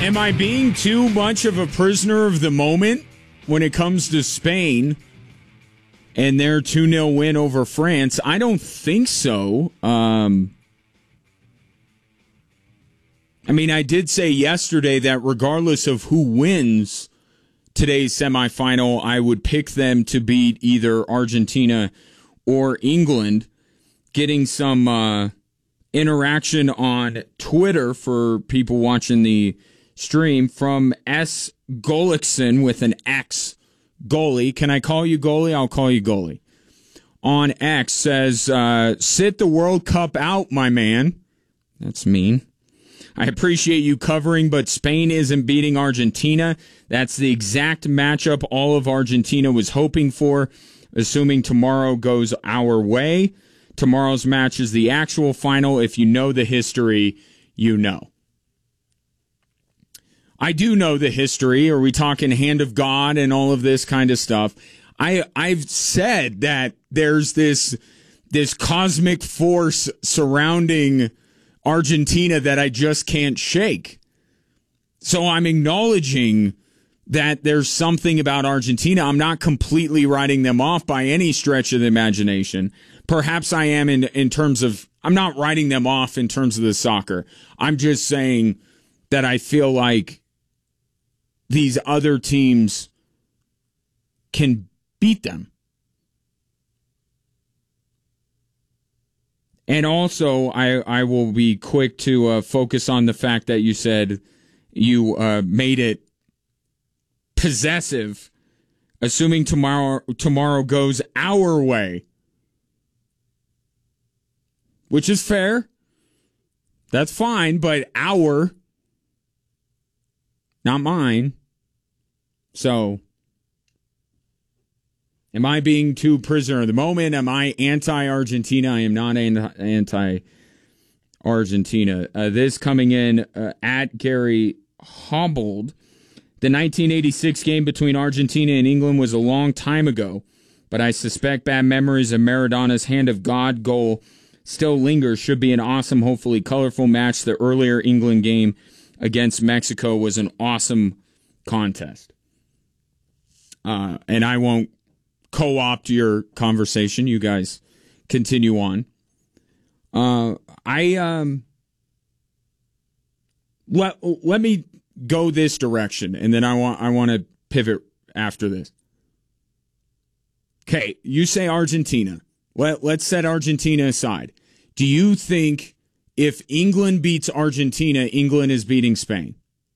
Am I being too much of a prisoner of the moment when it comes to Spain and their 2-0 win over France? I don't think so. I did say yesterday that regardless of who wins today's semifinal, I would pick them to beat either Argentina or England. Getting some interaction on Twitter for people watching the stream from S. Gullickson with an X, goalie. Can I call you goalie? I'll call you goalie. On X says, sit the World Cup out, my man. That's mean. I appreciate you covering, but Spain isn't beating Argentina. That's the exact matchup all of Argentina was hoping for, assuming tomorrow goes our way. Tomorrow's match is the actual final. If you know the history, you know. I do know the history. Are we talking hand of God and all of this kind of stuff? I've said that there's this cosmic force surrounding Argentina that I just can't shake. So I'm acknowledging that there's something about Argentina. I'm not completely writing them off by any stretch of the imagination. Perhaps I am in terms of, I'm not writing them off in terms of the soccer. I'm just saying that I feel like these other teams can beat them. And also, I will be quick to focus on the fact that you said you made it possessive, assuming tomorrow goes our way, which is fair. That's fine, but our, not mine. So, am I being too prisoner of the moment? Am I anti-Argentina? I am not anti-Argentina. This coming in at Gary Hobbled. The 1986 game between Argentina and England was a long time ago, but I suspect bad memories of Maradona's hand of God goal still linger. Should be an awesome, hopefully colorful match. The earlier England game against Mexico was an awesome contest. And I won't co-opt your conversation. You guys continue on. Let me go this direction, and then I want to pivot after this. Okay, you say Argentina. Let's set Argentina aside. Do you think if England beats Argentina, England is beating Spain?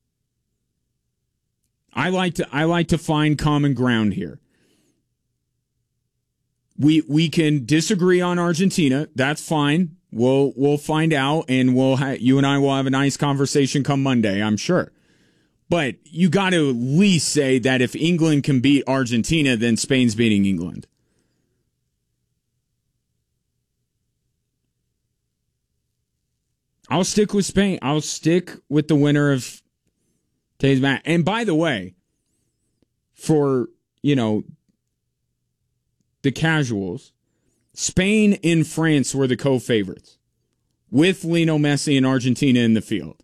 I like to find common ground here. We can disagree on Argentina. That's fine. We'll find out, and you and I will have a nice conversation come Monday, I'm sure. But you got to at least say that if England can beat Argentina, then Spain's beating England. I'll stick with Spain. I'll stick with the winner of today's match. And by the way, for, the casuals, Spain and France were the co-favorites with Lionel Messi and Argentina in the field.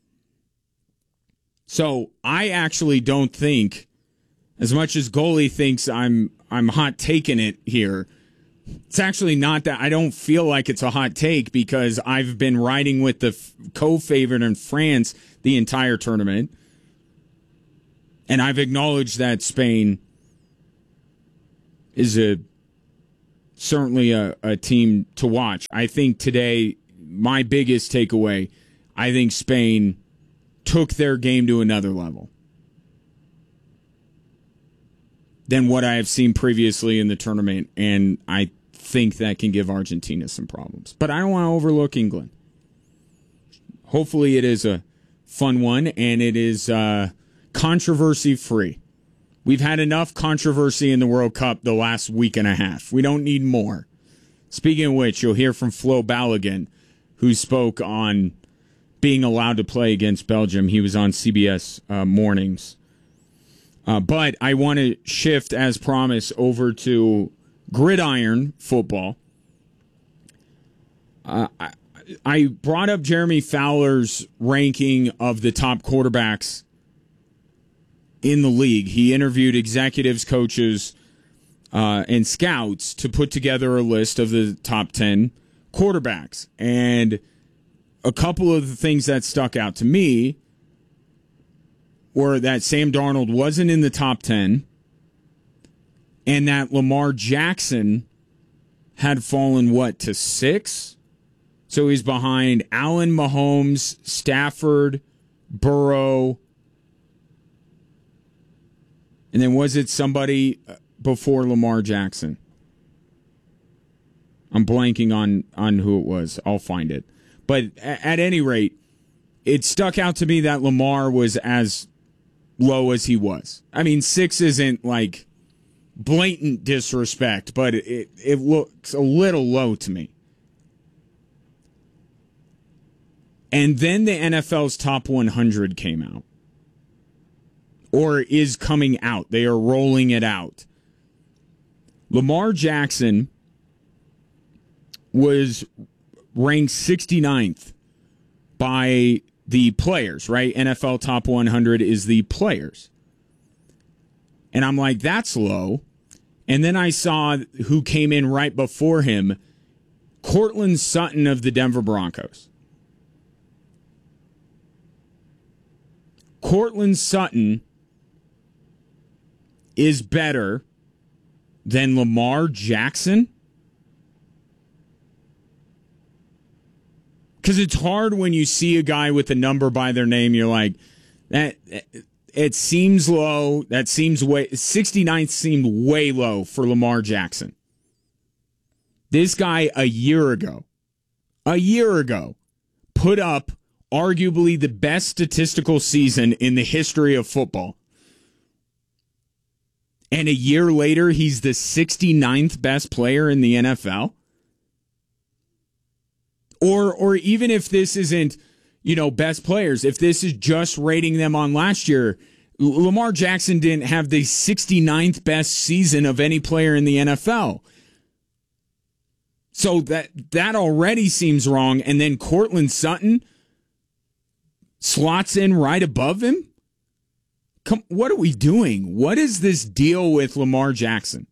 So I actually don't think, as much as goalie thinks I'm hot taking it here, it's actually not that. I don't feel like it's a hot take because I've been riding with the co-favorite in France the entire tournament. And I've acknowledged that Spain is certainly a team to watch. I think today, my biggest takeaway, I think Spain took their game to another level than what I have seen previously in the tournament, and I think that can give Argentina some problems. But I don't want to overlook England. Hopefully it is a fun one, and it is controversy-free. We've had enough controversy in the World Cup the last week and a half. We don't need more. Speaking of which, you'll hear from Flo Balogun, who spoke on being allowed to play against Belgium. He was on CBS Mornings. But I want to shift, as promised, over to gridiron football. I brought up Jeremy Fowler's ranking of the top quarterbacks in the league. He interviewed executives, coaches, and scouts to put together a list of the top 10 quarterbacks. And a couple of the things that stuck out to me were that Sam Darnold wasn't in the top 10 and that Lamar Jackson had fallen, to 6? So he's behind Allen, Mahomes, Stafford, Burrow. And then was it somebody before Lamar Jackson? I'm blanking on who it was. I'll find it. But at any rate, it stuck out to me that Lamar was as low as he was. I mean, 6 isn't like blatant disrespect, but it looks a little low to me. And then the NFL's top 100 came out. Or is coming out. They are rolling it out. Lamar Jackson was ranked 69th by the players, right? NFL top 100 is the players. And I'm like, that's low. And then I saw who came in right before him, Courtland Sutton of the Denver Broncos. Courtland Sutton is better than Lamar Jackson? Because it's hard when you see a guy with a number by their name, you're like, that. It seems low. That seems 69th seemed way low for Lamar Jackson. This guy a year ago, put up arguably the best statistical season in the history of football. And a year later, he's the 69th best player in the NFL. Or even if this isn't, best players, if this is just rating them on last year, Lamar Jackson didn't have the 69th best season of any player in the NFL. So that already seems wrong. And then Courtland Sutton slots in right above him? What are we doing? What is this deal with Lamar Jackson?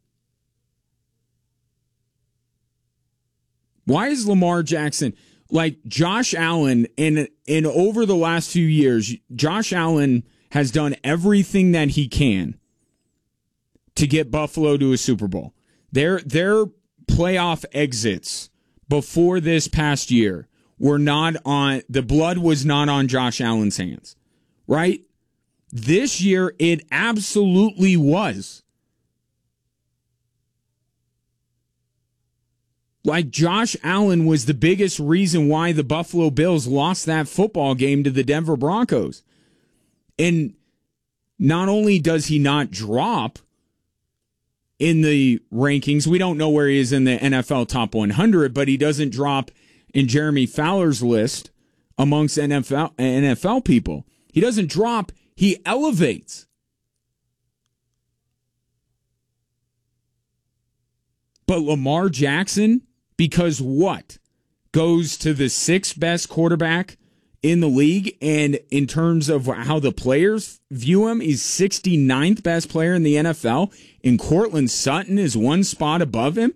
Why is Lamar Jackson like Josh Allen in over the last few years? Josh Allen has done everything that he can to get Buffalo to a Super Bowl. Their playoff exits before this past year were not on, the blood was not on Josh Allen's hands, right? This year, it absolutely was. Like, Josh Allen was the biggest reason why the Buffalo Bills lost that football game to the Denver Broncos. And not only does he not drop in the rankings, we don't know where he is in the NFL top 100, but he doesn't drop in Jeremy Fowler's list amongst NFL people. He doesn't drop, he elevates. But Lamar Jackson, because what? Goes to the 6th best quarterback in the league, and in terms of how the players view him, he's 69th best player in the NFL, and Courtland Sutton is one spot above him?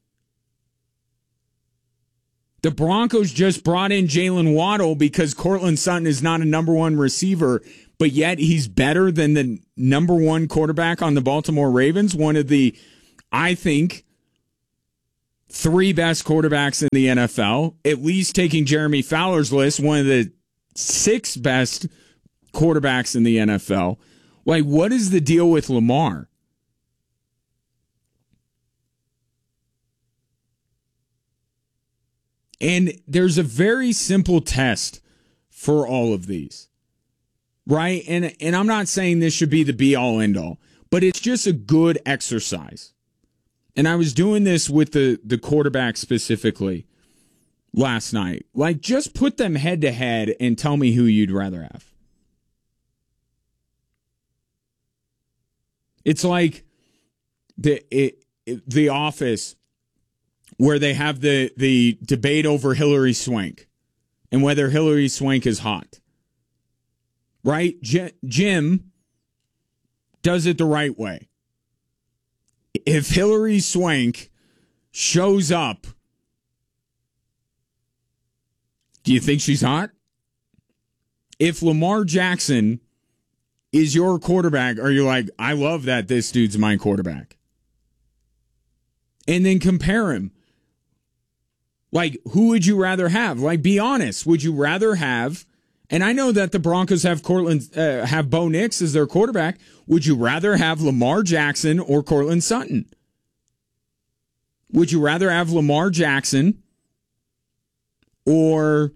The Broncos just brought in Jalen Waddle because Courtland Sutton is not a number one receiver, but yet he's better than the number one quarterback on the Baltimore Ravens, one of the, I think, 3 best quarterbacks in the NFL, at least taking Jeremy Fowler's list, one of the 6 best quarterbacks in the NFL. Like, what is the deal with Lamar? And there's a very simple test for all of these, right? And I'm not saying this should be the be-all, end-all, but it's just a good exercise. And I was doing this with the quarterback specifically last night. Like, just put them head-to-head and tell me who you'd rather have. It's like the Office where they have the debate over Hillary Swank and whether Hillary Swank is hot. Right? Jim does it the right way. If Hillary Swank shows up, do you think she's hot? If Lamar Jackson is your quarterback, are you like, I love that this dude's my quarterback? And then compare him. Like, who would you rather have? Like, be honest. Would you rather have, and I know that the Broncos have have Bo Nix as their quarterback. Would you rather have Lamar Jackson or Courtland Sutton? Would you rather have Lamar Jackson or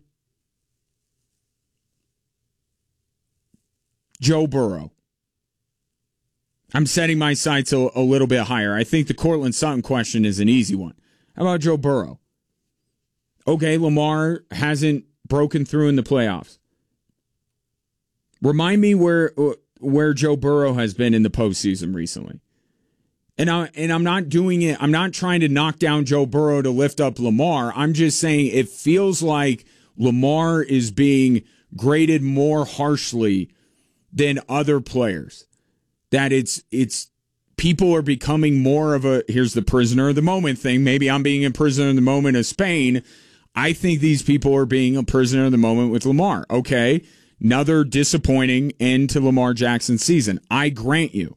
Joe Burrow? I'm setting my sights a little bit higher. I think the Courtland Sutton question is an easy one. How about Joe Burrow? Okay, Lamar hasn't broken through in the playoffs. Remind me where Joe Burrow has been in the postseason recently. And I'm not doing it. I'm not trying to knock down Joe Burrow to lift up Lamar. I'm just saying it feels like Lamar is being graded more harshly than other players. That it's people are becoming more of a, here's the prisoner of the moment thing. Maybe I'm being a prisoner of the moment of Spain. I think these people are being a prisoner of the moment with Lamar. Okay, another disappointing end to Lamar Jackson's season. I grant you.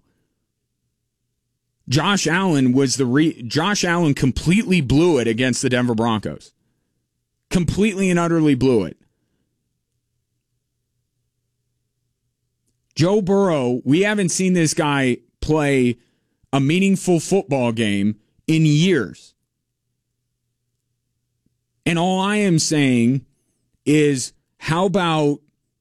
Josh Allen completely blew it against the Denver Broncos. Completely and utterly blew it. Joe Burrow, we haven't seen this guy play a meaningful football game in years. And all I am saying is, how about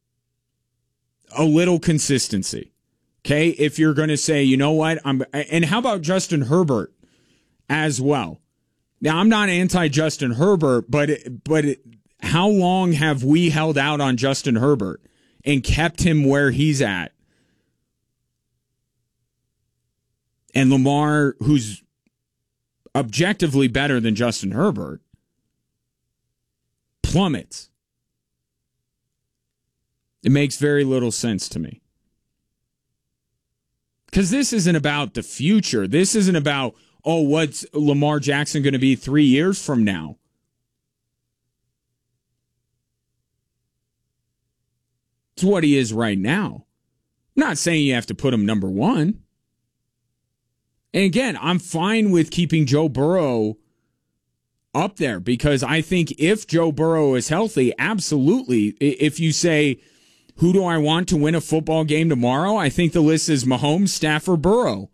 a little consistency? Okay, if you're going to say, you know what, and how about Justin Herbert as well? Now, I'm not anti-Justin Herbert, but how long have we held out on Justin Herbert and kept him where he's at? And Lamar, who's objectively better than Justin Herbert, plummets. It makes very little sense to me. Because this isn't about the future. This isn't about, oh, what's Lamar Jackson going to be 3 years from now? It's what he is right now. I'm not saying you have to put him number one. And again, I'm fine with keeping Joe Burrow up there because I think if Joe Burrow is healthy, absolutely. If you say, who do I want to win a football game tomorrow? I think the list is Mahomes, Stafford, Burrow.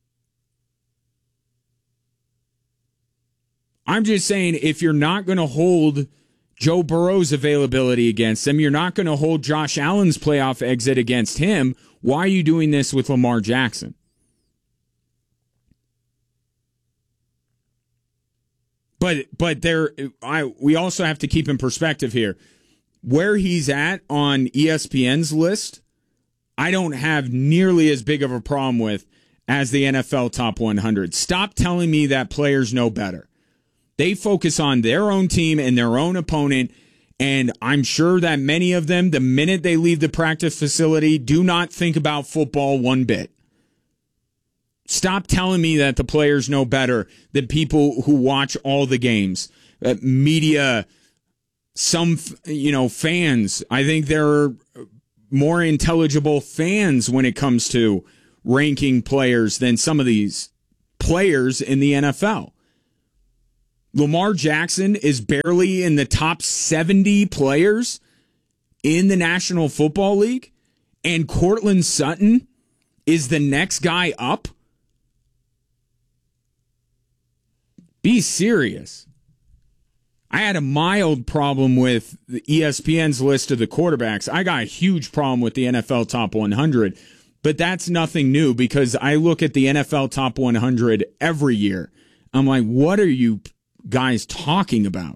I'm just saying, if you're not going to hold Joe Burrow's availability against him, you're not going to hold Josh Allen's playoff exit against him, why are you doing this with Lamar Jackson? But we also have to keep in perspective here. Where he's at on ESPN's list, I don't have nearly as big of a problem with as the NFL Top 100. Stop telling me that players know better. They focus on their own team and their own opponent, and I'm sure that many of them, the minute they leave the practice facility, do not think about football one bit. Stop telling me that the players know better than people who watch all the games. Media, some, fans. I think there are more intelligible fans when it comes to ranking players than some of these players in the NFL. Lamar Jackson is barely in the top 70 players in the National Football League, and Courtland Sutton is the next guy up. Be serious. I had a mild problem with the ESPN's list of the quarterbacks. I got a huge problem with the NFL Top 100, but that's nothing new because I look at the NFL Top 100 every year. I'm like, what are you guys talking about?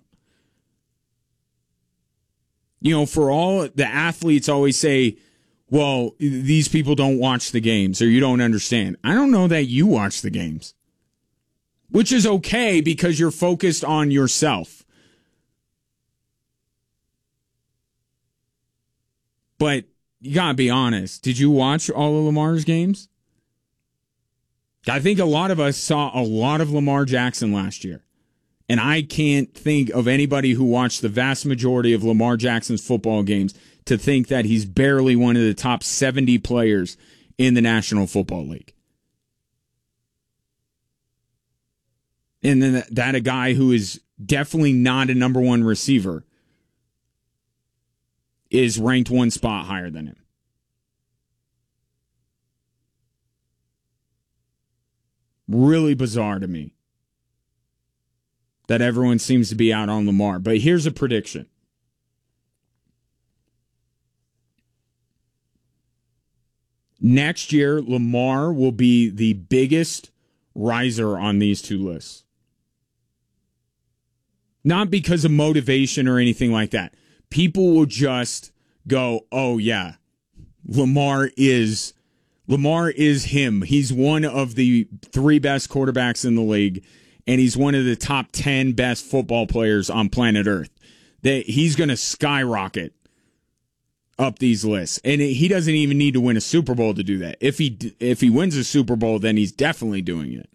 For all the athletes always say, well, these people don't watch the games or you don't understand. I don't know that you watch the games. which is okay because you're focused on yourself. But you got to be honest. Did you watch all of Lamar's games? I think a lot of us saw a lot of Lamar Jackson last year. And I can't think of anybody who watched the vast majority of Lamar Jackson's football games to think that he's barely one of the top 70 players in the National Football League. And then that a guy who is definitely not a number one receiver is ranked one spot higher than him. Really bizarre to me that everyone seems to be out on Lamar. But here's a prediction. Next year, Lamar will be the biggest riser on these two lists. Not because of motivation or anything like that. People will just go, oh yeah, Lamar is him. He's one of the 3 best quarterbacks in the league, and he's one of the top 10 best football players on planet Earth. He's going to skyrocket up these lists, and he doesn't even need to win a Super Bowl to do that. If he wins a Super Bowl, then he's definitely doing it.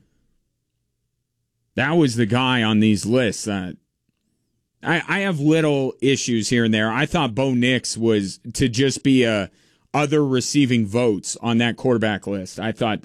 That was the guy on these lists. I have little issues here and there. I thought Bo Nix was to just be other receiving votes on that quarterback list. I don't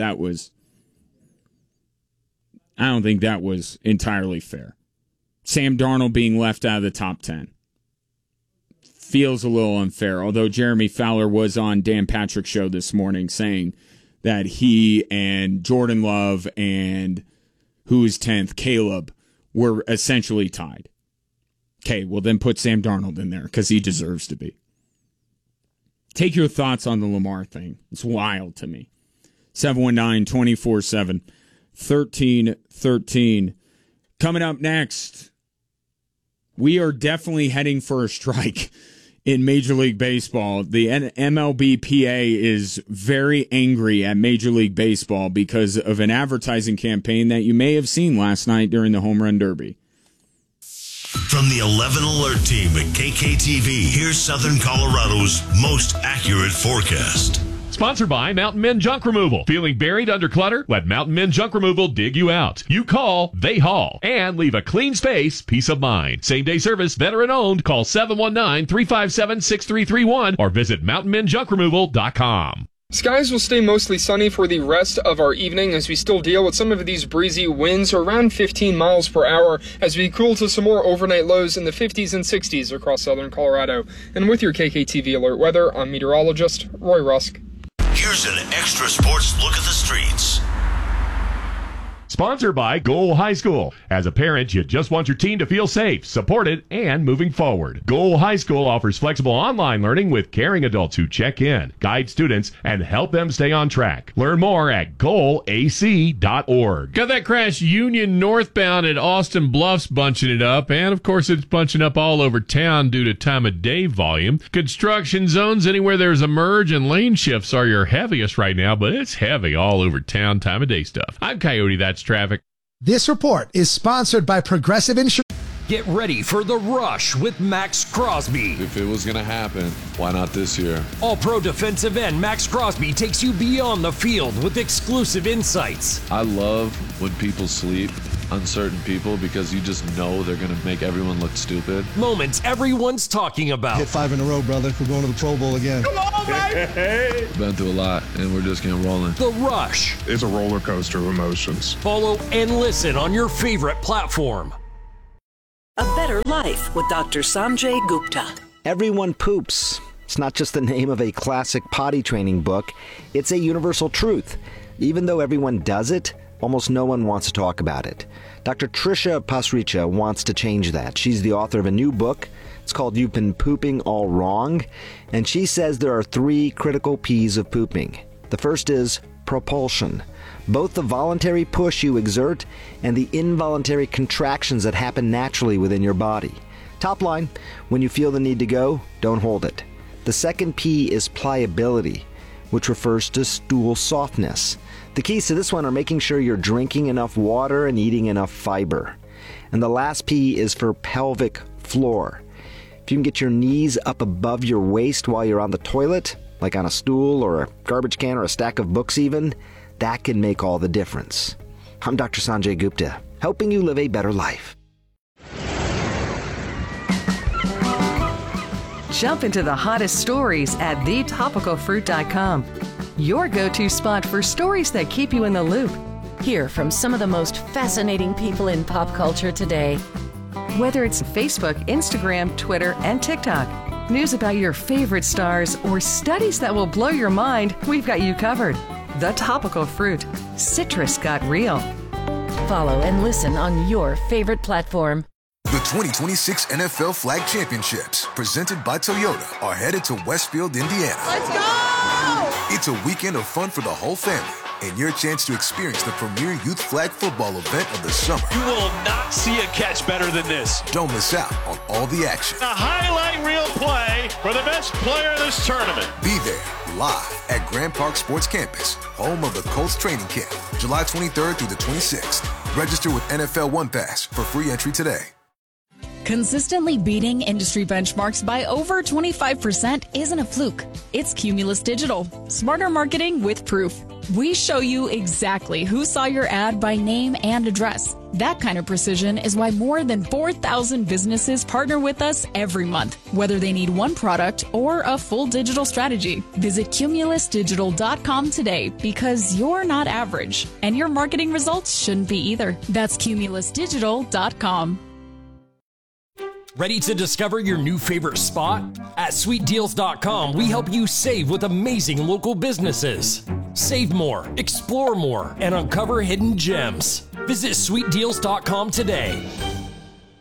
think that was entirely fair. Sam Darnold being left out of the top 10 feels a little unfair, although Jeremy Fowler was on Dan Patrick's show this morning saying that he and Jordan Love and who is 10th, Caleb, were essentially tied. Okay, well then put Sam Darnold in there because he deserves to be. Take your thoughts on the Lamar thing. It's wild to me. 719-247. 1313. Coming up next, we are definitely heading for a strike in Major League Baseball. The MLBPA is very angry at Major League Baseball because of an advertising campaign that you may have seen last night during the Home Run Derby. From the 11 Alert team at KKTV, here's Southern Colorado's most accurate forecast. Sponsored by Mountain Men Junk Removal. Feeling buried under clutter? Let Mountain Men Junk Removal dig you out. You call, they haul. And leave a clean space, peace of mind. Same-day service, veteran-owned. Call 719-357-6331 or visit mountainmenjunkremoval.com. Skies will stay mostly sunny for the rest of our evening as we still deal with some of these breezy winds around 15 miles per hour as we cool to some more overnight lows in the 50s and 60s across southern Colorado. And with your KKTV Alert weather, I'm meteorologist Roy Rusk. Here's an extra sports look at the streets. Sponsored by Goal High School. As a parent, you just want your team to feel safe, supported, and moving forward. Goal High School offers flexible online learning with caring adults who check in, guide students, and help them stay on track. Learn more at goalac.org. Got that crash Union northbound at Austin Bluffs bunching it up, and of course it's bunching up all over town due to time of day volume. Construction zones anywhere there's a merge and lane shifts are your heaviest right now, but it's heavy all over town time of day stuff. I'm Coyote, that's traffic. This report is sponsored by Progressive Insurance. Get ready for The Rush with Max Crosby. If it was going to happen, why not this year? All-pro defensive end Max Crosby takes you beyond the field with exclusive insights. I love when people sleep, uncertain people, because you just know they're going to make everyone look stupid. Moments everyone's talking about. Hit 5 in a row, brother. We're going to the Pro Bowl again. Come on, baby! Been through a lot, and we're just getting rolling. The Rush. It's a roller coaster of emotions. Follow and listen on your favorite platform. A Better Life with Dr. Sanjay Gupta. Everyone poops. It's not just the name of a classic potty training book. It's a universal truth. Even though everyone does it, almost no one wants to talk about it. Dr. Trisha Pasricha wants to change that. She's the author of a new book. It's called You've Been Pooping All Wrong. And she says there are 3 critical P's of pooping. The first is propulsion. Both the voluntary push you exert and the involuntary contractions that happen naturally within your body. Top line, when you feel the need to go, don't hold it. The second P is pliability. which refers to stool softness. The keys to this one are making sure you're drinking enough water and eating enough fiber. And the last P is for pelvic floor. If you can get your knees up above your waist while you're on the toilet, like on a stool or a garbage can or a stack of books even, that can make all the difference. I'm Dr. Sanjay Gupta, helping you live a better life. Jump into the hottest stories at thetopicalfruit.com. Your go-to spot for stories that keep you in the loop. Hear from some of the most fascinating people in pop culture today. Whether it's Facebook, Instagram, Twitter, and TikTok, news about your favorite stars, or studies that will blow your mind, we've got you covered. The Topical Fruit. Citrus got real. Follow and listen on your favorite platform. The 2026 NFL Flag Championships, presented by Toyota, are headed to Westfield, Indiana. Let's go! It's a weekend of fun for the whole family, and your chance to experience the premier youth flag football event of the summer. You will not see a catch better than this. Don't miss out on all the action. A highlight reel play for the best player of this tournament. Be there, live at Grand Park Sports Campus, home of the Colts training camp, July 23rd through the 26th. Register with NFL One Pass for free entry today. Consistently beating industry benchmarks by over 25% isn't a fluke. It's Cumulus Digital. Smarter marketing with proof. We show you exactly who saw your ad by name and address. That kind of precision is why more than 4,000 businesses partner with us every month, whether they need one product or a full digital strategy. Visit cumulusdigital.com today because you're not average, and your marketing results shouldn't be either. That's cumulusdigital.com. Ready to discover your new favorite spot? At sweetdeals.com, we help you save with amazing local businesses. Save more, explore more, and uncover hidden gems. Visit sweetdeals.com today.